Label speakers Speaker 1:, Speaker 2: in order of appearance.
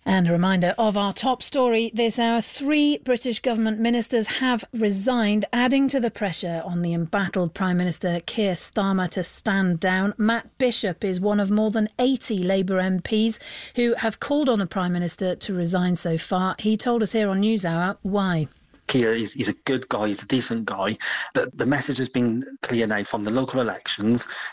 Speaker 1: And a reminder of our top story this hour. 3 British government ministers have resigned, adding to the pressure on the embattled Prime Minister Keir Starmer to stand down. Matt Bishop is one of more than 80 Labour MPs who have called on the Prime Minister to resign so far. He told us here on NewsHour why.
Speaker 2: Keir is a good guy, he's a decent guy, but the message has been clear now from the local elections